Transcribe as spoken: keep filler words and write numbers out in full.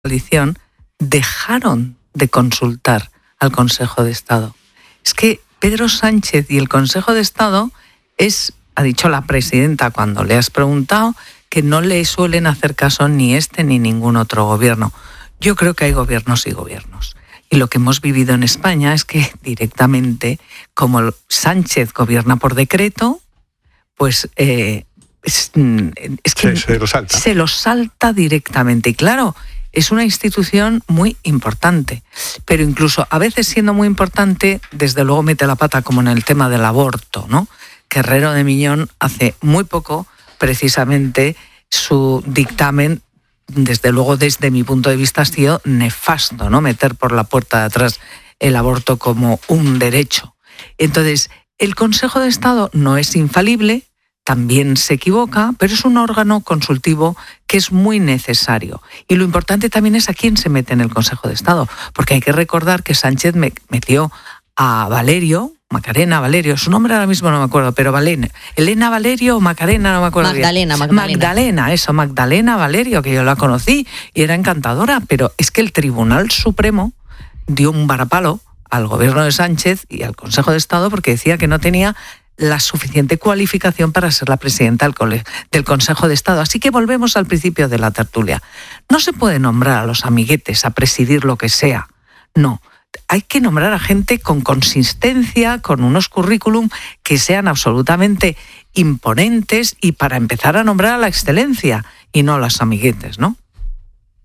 coalición dejaron de consultar al Consejo de Estado. Es que Pedro Sánchez y el Consejo de Estado es, ha dicho la presidenta cuando le has preguntado, que no le suelen hacer caso ni este ni ningún otro gobierno. Yo creo que hay gobiernos y gobiernos. Y lo que hemos vivido en España es que directamente, como Sánchez gobierna por decreto, pues eh, es, es que se, se lo salta. Se lo salta directamente. Y claro, es una institución muy importante. Pero incluso a veces siendo muy importante, desde luego mete la pata, como en el tema del aborto, ¿no? Que Herrero de Miñón hace muy poco, precisamente, su dictamen, desde luego desde mi punto de vista, ha sido nefasto, ¿no? Meter por la puerta de atrás el aborto como un derecho. Entonces, el Consejo de Estado no es infalible, también se equivoca, pero es un órgano consultivo que es muy necesario. Y lo importante también es a quién se mete en el Consejo de Estado, porque hay que recordar que Sánchez metió a Valerio, Macarena Valerio, su nombre ahora mismo no me acuerdo, pero Valena, Elena Valerio o Macarena, no me acuerdo Magdalena, bien. Magdalena. Magdalena, eso, Magdalena Valerio, que yo la conocí y era encantadora, pero es que el Tribunal Supremo dio un varapalo al gobierno de Sánchez y al Consejo de Estado porque decía que no tenía la suficiente cualificación para ser la presidenta del, cole- del Consejo de Estado. Así que volvemos al principio de la tertulia. No se puede nombrar a los amiguetes a presidir lo que sea, no. Hay que nombrar a gente con consistencia, con unos currículum que sean absolutamente imponentes y para empezar a nombrar a la excelencia y no a los amiguetes, ¿no?